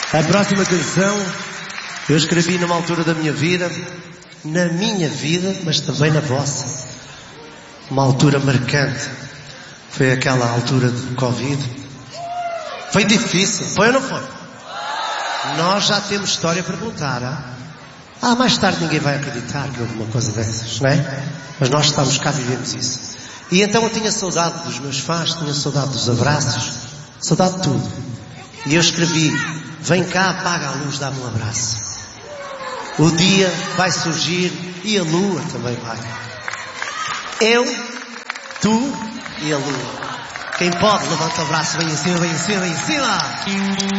A próxima canção eu escrevi numa altura da minha vida, mas também na vossa. Uma altura marcante. Foi aquela altura de Covid. Foi difícil, foi ou não foi? Nós já temos história para contar, mais tarde ninguém vai acreditar que houve uma coisa dessas, não é? Mas nós estamos cá, vivemos isso. E então eu tinha saudade dos meus fãs, tinha saudade dos abraços, saudade de tudo. E eu escrevi: vem cá, apaga a luz, dá-me um abraço. O dia vai surgir e a lua também vai. Eu, tu e a lua. Quem pode, levanta o braço, vem em cima, vem em cima, vem em cima.